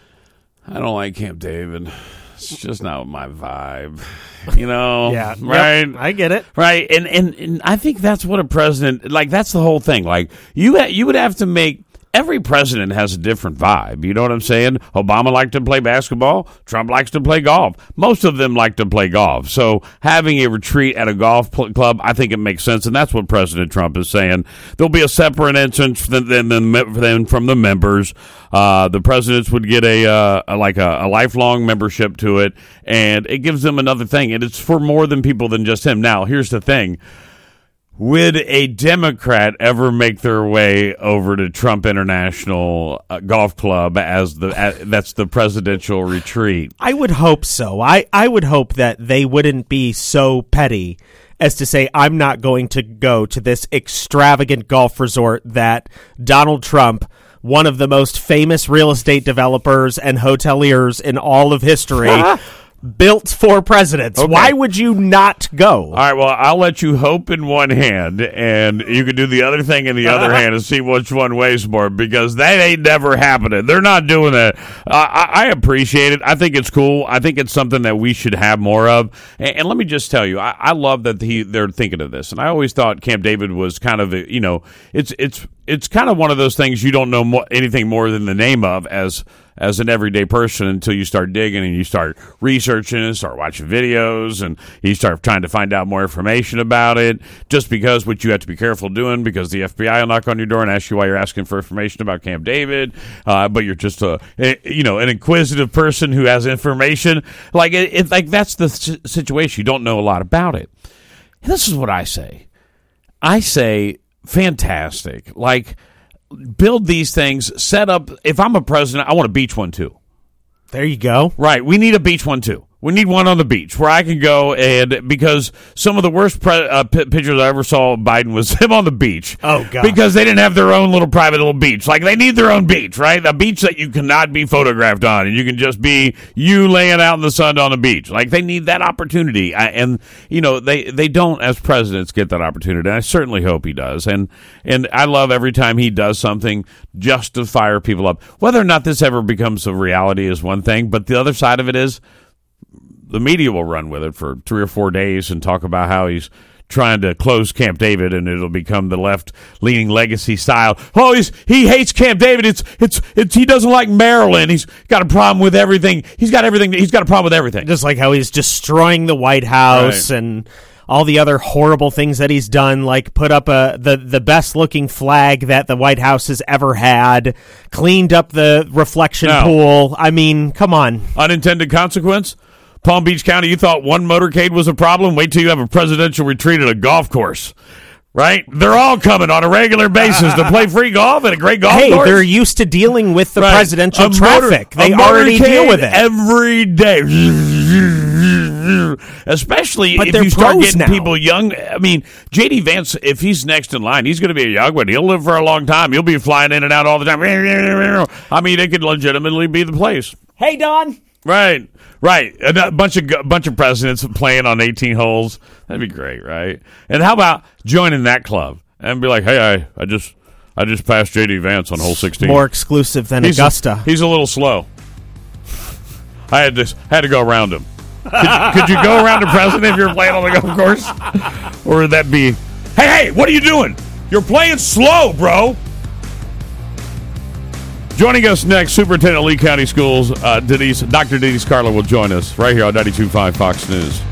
I don't like Camp David. It's just not my vibe. Yeah, right? Yep, I get it. Right, and I think that's what a president, that's the whole thing. You would have to make, every president has a different vibe. You know what I'm saying? Obama liked to play basketball. Trump likes to play golf. Most of them like to play golf. So having a retreat at a golf club, I think it makes sense, and that's what President Trump is saying. There'll be a separate entrance than from the members. The presidents would get a lifelong membership to it, and it gives them another thing. And it's for more than people than just him. Now, here's the thing. Would a Democrat ever make their way over to Trump International Golf Club that's the presidential retreat? I would hope so. I would hope that they wouldn't be so petty as to say, I'm not going to go to this extravagant golf resort that Donald Trump, one of the most famous real estate developers and hoteliers in all of history, built for presidents. Okay. Why would you not go? All right, well, I'll let you hope in one hand, and you can do the other thing in the other hand and see which one weighs more, because that ain't never happening. They're not doing that. I appreciate it. I think it's cool. I think it's something that we should have more of. And let me just tell you, I love that they're thinking of this. And I always thought Camp David was kind of, it's kind of one of those things you don't know anything more than the name of as an everyday person until you start digging and you start researching and start watching videos and you start trying to find out more information about it, just because what you have to be careful doing, because the FBI will knock on your door and ask you why you're asking for information about Camp David, but you're just an inquisitive person who has information. That's the situation. You don't know a lot about it. And this is what I say. I say, fantastic. Build these things, set up. If I'm a president, I want a beach one too. There you go. Right. We need a beach one too. We need one on the beach where I can go, and because some of the worst pictures I ever saw of Biden was him on the beach. Oh, God. Because they didn't have their own little private little beach. They need their own beach, right? A beach that you cannot be photographed on, and you can just be you laying out in the sun on the beach. They need that opportunity. They don't, as presidents, get that opportunity. And I certainly hope he does. And I love every time he does something just to fire people up. Whether or not this ever becomes a reality is one thing, but the other side of it is, the media will run with it for 3 or 4 days and talk about how he's trying to close Camp David, and it'll become the left-leaning legacy style. Oh, he hates Camp David. It's he doesn't like Maryland. He's got a problem with everything. He's got everything. He's got a problem with everything. Just like how he's destroying the White House and all the other horrible things that he's done, like put up the best-looking flag that the White House has ever had, cleaned up the reflection pool. I mean, come on. Unintended consequence? Palm Beach County, you thought one motorcade was a problem? Wait till you have a presidential retreat at a golf course. Right? They're all coming on a regular basis to play free golf at a great golf course. Hey, they're used to dealing with the presidential traffic. They already deal with it. Every day. Especially if you start getting people young. I mean, J.D. Vance, if he's next in line, he's going to be a young one. He'll live for a long time. He'll be flying in and out all the time. I mean, it could legitimately be the place. Hey, Don. Right. A bunch of presidents playing on 18 holes. That'd be great, right? And how about joining that club and be like, hey, I just passed J.D. Vance on hole 16. More exclusive than Augusta. He's a little slow. I had to go around him. Could you go around the president if you're playing on the golf course? Or would that be, hey, what are you doing? You're playing slow, bro. Joining us next, Superintendent of Lee County Schools, Dr. Denise Carlin will join us right here on 92.5 Fox News.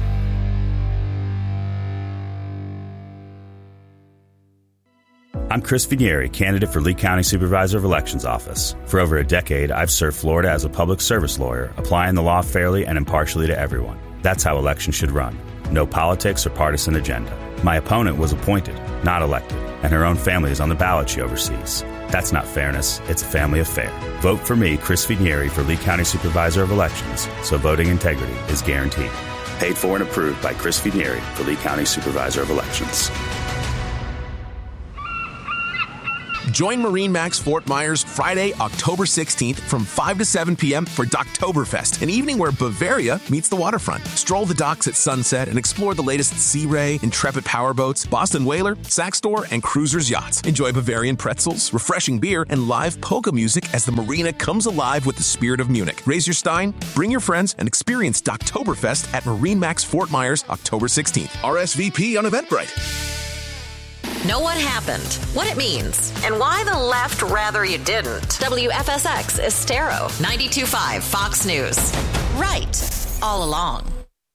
I'm Chris Vigneri, candidate for Lee County Supervisor of Elections Office. For over a decade, I've served Florida as a public service lawyer, applying the law fairly and impartially to everyone. That's how elections should run. No politics or partisan agenda. My opponent was appointed, not elected, and her own family is on the ballot she oversees. That's not fairness. It's a family affair. Vote for me, Chris Finieri, for Lee County Supervisor of Elections, so voting integrity is guaranteed. Paid for and approved by Chris Finieri for Lee County Supervisor of Elections. Join MarineMax Fort Myers Friday, October 16th from 5 to 7 p.m. for Docktoberfest, an evening where Bavaria meets the waterfront. Stroll the docks at sunset and explore the latest Sea Ray, Intrepid powerboats, Boston Whaler, Saxdor, and Cruisers yachts. Enjoy Bavarian pretzels, refreshing beer, and live polka music as the marina comes alive with the spirit of Munich. Raise your stein, bring your friends, and experience Docktoberfest at MarineMax Fort Myers, October 16th. RSVP on Eventbrite. Know what happened, what it means, and why the left rather you didn't. WFSX Estero, 92.5 Fox News. Right, all along.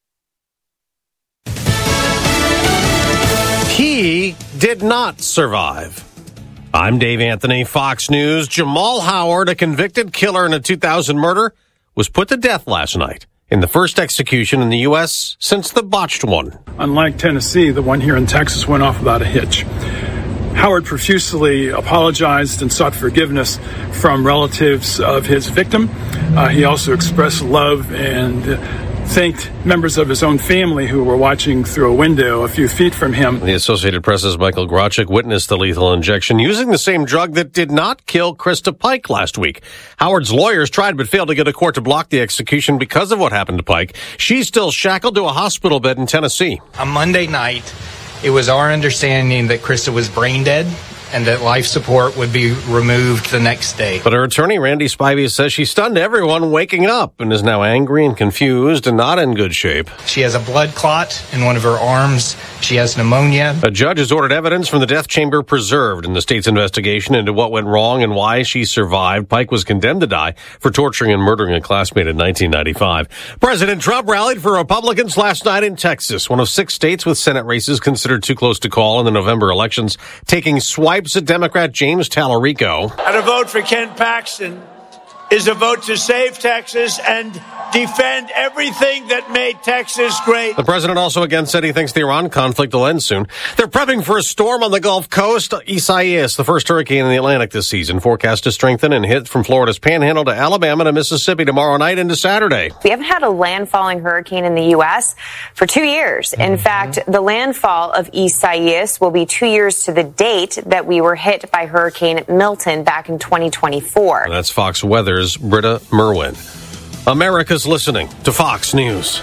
He did not survive. I'm Dave Anthony, Fox News. Jamal Howard, a convicted killer in a 2000 murder, was put to death last night in the first execution in the U.S. since the botched one. Unlike Tennessee, the one here in Texas went off without a hitch. Howard profusely apologized and sought forgiveness from relatives of his victim. He also expressed love and thanked members of his own family who were watching through a window a few feet from him. The Associated Press's Michael Grochik witnessed the lethal injection using the same drug that did not kill Krista Pike last week. Howard's lawyers tried but failed to get a court to block the execution because of what happened to Pike. She's still shackled to a hospital bed in Tennessee. On Monday night, it was our understanding that Krista was brain dead and that life support would be removed the next day. But her attorney, Randy Spivey, says she stunned everyone waking up and is now angry and confused and not in good shape. She has a blood clot in one of her arms. She has pneumonia. A judge has ordered evidence from the death chamber preserved in the state's investigation into what went wrong and why she survived. Pike was condemned to die for torturing and murdering a classmate in 1995. President Trump rallied for Republicans last night in Texas, one of 6 states with Senate races considered too close to call in the November elections, taking swipes at Democrat James Tallarico. And a vote for Ken Paxton is a vote to save Texas and defend everything that made Texas great. The president also again said he thinks the Iran conflict will end soon. They're prepping for a storm on the Gulf Coast. Isaias, the first hurricane in the Atlantic this season, forecast to strengthen and hit from Florida's Panhandle to Alabama to Mississippi tomorrow night into Saturday. We haven't had a landfalling hurricane in the U.S. for 2 years. In fact, the landfall of Isaias will be 2 years to the date that we were hit by Hurricane Milton back in 2024. That's Fox Weather's Britta Merwin. America's listening to Fox News.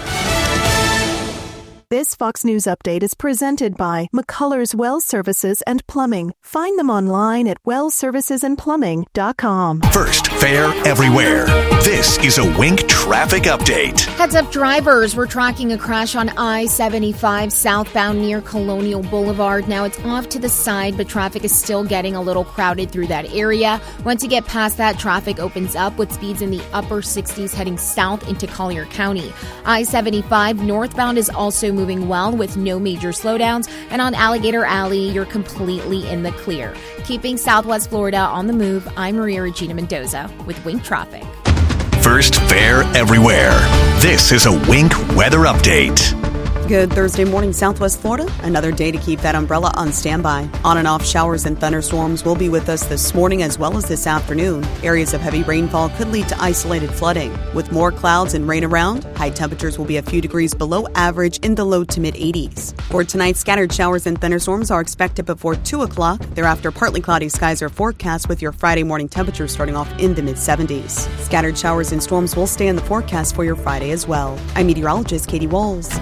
This Fox News update is presented by McCullers Well Services and Plumbing. Find them online at wellservicesandplumbing.com. First, fair everywhere. This is a Wink traffic update. Heads up, drivers. We're tracking a crash on I-75 southbound near Colonial Boulevard. Now it's off to the side, but traffic is still getting a little crowded through that area. Once you get past that, traffic opens up with speeds in the upper 60s heading south into Collier County. I-75 northbound is also moving well with no major slowdowns, and on Alligator Alley, you're completely in the clear. Keeping Southwest Florida on the move, I'm Maria Regina Mendoza with Wink Traffic. First, fair everywhere. This is a Wink weather update. Good Thursday morning, Southwest Florida. Another day to keep that umbrella on standby. On and off showers and thunderstorms will be with us this morning as well as this afternoon. Areas of heavy rainfall could lead to isolated flooding. With more clouds and rain around, high temperatures will be a few degrees below average in the low to mid 80s. For tonight, scattered showers and thunderstorms are expected before 2 o'clock. Thereafter, partly cloudy skies are forecast with your Friday morning temperatures starting off in the mid 70s. Scattered showers and storms will stay in the forecast for your Friday as well. I'm meteorologist Katie Walls.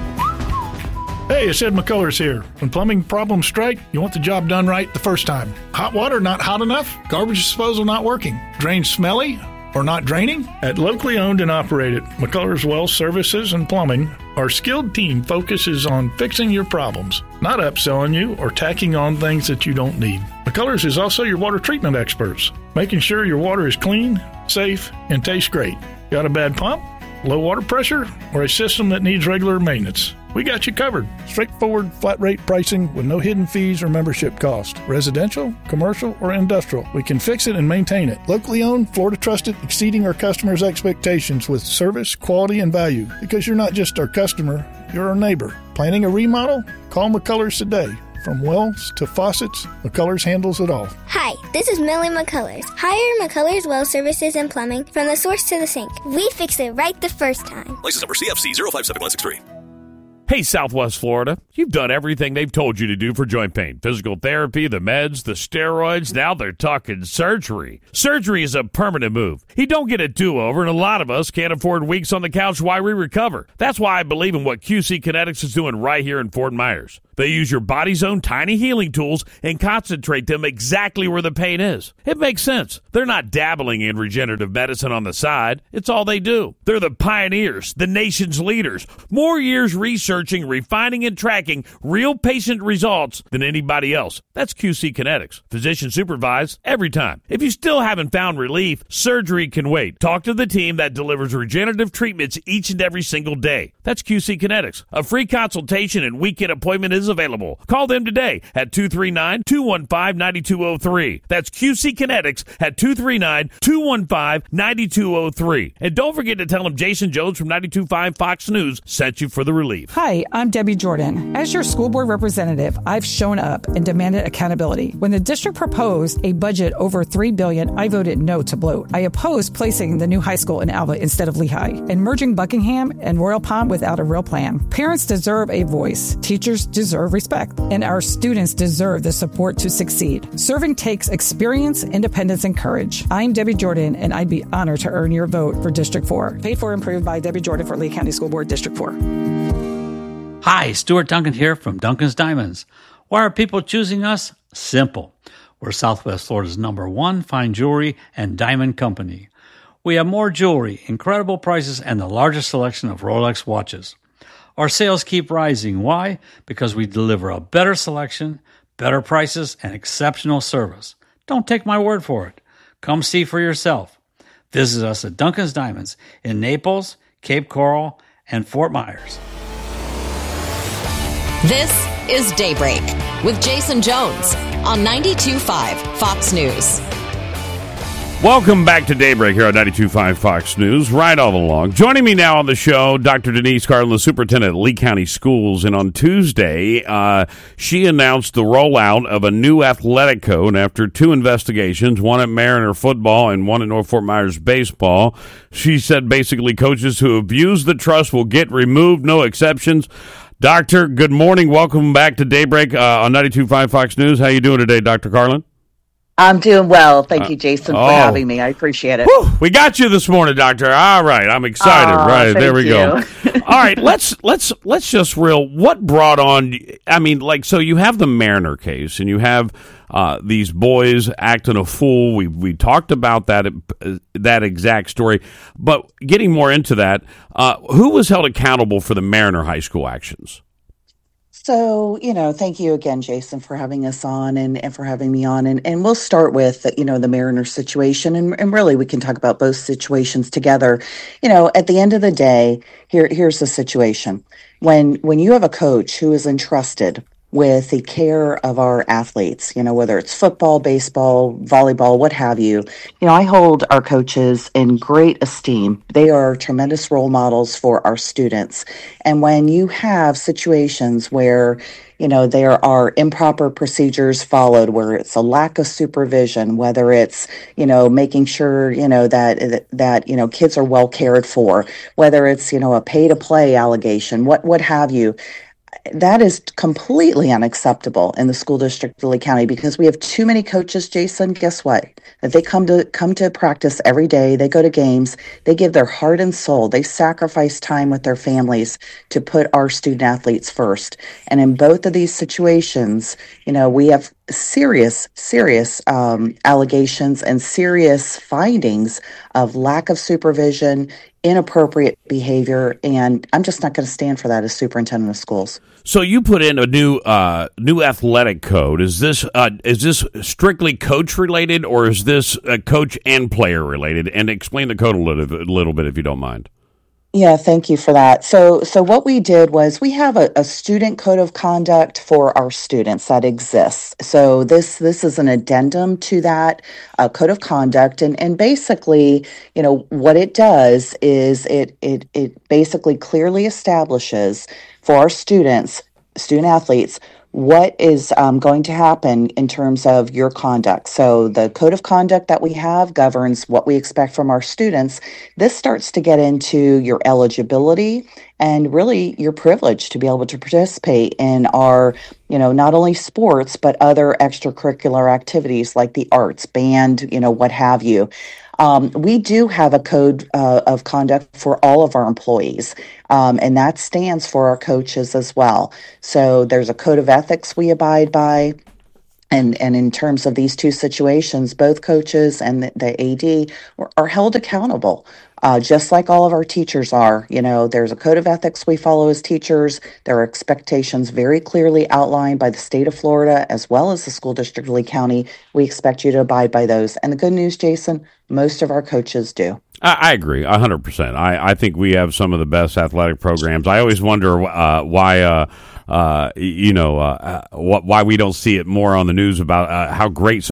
Hey, it's Ed McCullers here. When plumbing problems strike, you want the job done right the first time. Hot water not hot enough? Garbage disposal not working? Drains smelly or not draining? At locally owned and operated McCullers Well Services and Plumbing, our skilled team focuses on fixing your problems, not upselling you or tacking on things that you don't need. McCullers is also your water treatment experts, making sure your water is clean, safe, and tastes great. Got a bad pump, low water pressure, or a system that needs regular maintenance? We got you covered. Straightforward, flat rate pricing with no hidden fees or membership cost. Residential, commercial, or industrial. We can fix it and maintain it. Locally owned, Florida trusted, exceeding our customers' expectations with service, quality, and value. Because you're not just our customer, you're our neighbor. Planning a remodel? Call McCullers today. From wells to faucets, McCullers handles it all. Hi, this is Millie McCullers. Hire McCullers Well Services and Plumbing from the source to the sink. We fix it right the first time. License number CFC 057163. Hey, Southwest Florida, you've done everything they've told you to do for joint pain. Physical therapy, the meds, the steroids, now they're talking surgery. Surgery is a permanent move. You don't get a do-over, and a lot of us can't afford weeks on the couch while we recover. That's why I believe in what QC Kinetics is doing right here in Fort Myers. They use your body's own tiny healing tools and concentrate them exactly where the pain is. It makes sense. They're not dabbling in regenerative medicine on the side. It's all they do. They're the pioneers, the nation's leaders. More years researching, refining, and tracking real patient results than anybody else. That's QC Kinetics. Physician supervised every time. If you still haven't found relief, surgery can wait. Talk to the team that delivers regenerative treatments each and every single day. That's QC Kinetics. A free consultation and weekend appointment is available. Call them today at 239-215-9203. That's QC Kinetics at 239-215-9203. And don't forget to tell them Jason Jones from 92.5 Fox News sent you for the relief. Hi, I'm Debbie Jordan. As your school board representative, I've shown up and demanded accountability. When the district proposed a budget over $3 billion, I voted no to bloat. I opposed placing the new high school in Alva instead of Lehigh and merging Buckingham and Royal Palm without a real plan. Parents deserve a voice. Teachers deserve respect, and our students deserve the support to succeed. Serving takes experience, independence, and courage. I'm Debbie Jordan, and I'd be honored to earn your vote for District 4. Paid for and approved by Debbie Jordan for Lee County School Board, District 4. Hi, Stuart Duncan here from Duncan's Diamonds. Why are people choosing us? Simple. We're Southwest Florida's #1 fine jewelry and diamond company. We have more jewelry, incredible prices, and the largest selection of Rolex watches. Our sales keep rising. Why? Because we deliver a better selection, better prices, and exceptional service. Don't take my word for it. Come see for yourself. Visit us at Duncan's Diamonds in Naples, Cape Coral, and Fort Myers. This is Daybreak with Jason Jones on 92.5 Fox News. Welcome back to Daybreak here on 92.5 Fox News, right all along. Joining me now on the show, Dr. Denise Carlin, the superintendent at Lee County Schools. And on Tuesday, she announced the rollout of a new athletic code after 2 investigations, one at Mariner football and one at North Fort Myers baseball. She said basically coaches who abuse the trust will get removed, no exceptions. Doctor, good morning. Welcome back to Daybreak on 92.5 Fox News. How you doing today, Dr. Carlin? I'm doing well. Thank you, Jason, for having me. I appreciate it. Whew, we got you this morning, Doctor. All right, I'm excited. Right, there we go. All right, let's just what brought on, I mean, like, so you have the Mariner case and you have these boys acting a fool. We talked about that exact story, but getting more into that, who was held accountable for the Mariner High School actions? So, thank you again, Jason, for having us on and for having me on. And we'll start with, the Mariner situation. And really, we can talk about both situations together. At the end of the day, here's the situation. When you have a coach who is entrusted with the care of our athletes, whether it's football, baseball, volleyball, what have you. I hold our coaches in great esteem. They are tremendous role models for our students. And when you have situations where, there are improper procedures followed, where it's a lack of supervision, whether it's, making sure, that kids are well cared for, whether it's, a pay to play allegation, what have you. That is completely unacceptable in the school district of Lee County because we have too many coaches, Jason. Guess what? That they come to practice every day. They go to games. They give their heart and soul. They sacrifice time with their families to put our student athletes first. And in both of these situations, we have serious allegations and serious findings of lack of supervision, inappropriate behavior, and I'm just not going to stand for that as superintendent of schools. So you put in a new athletic code. Is this strictly coach related, or is this coach and player related? And explain the code a little bit, if you don't mind. Yeah, thank you for that. So what we did was we have a student code of conduct for our students that exists. So this is an addendum to that code of conduct, and basically, what it does is it basically clearly establishes for our student athletes, what is going to happen in terms of your conduct. So the code of conduct that we have governs what we expect from our students. This starts to get into your eligibility and really your privilege to be able to participate in our, not only sports, but other extracurricular activities like the arts, band, what have you. We do have a code of conduct for all of our employees, and that stands for our coaches as well. So there's a code of ethics we abide by. And in terms of these two situations, both coaches and the AD are held accountable, just like all of our teachers are. There's a code of ethics we follow as teachers. There are expectations very clearly outlined by the state of Florida as well as the school district of Lee County. We expect you to abide by those. And the good news, Jason, most of our coaches do. I agree 100%. I think we have some of the best athletic programs. I always wonder why we don't see it more on the news about how great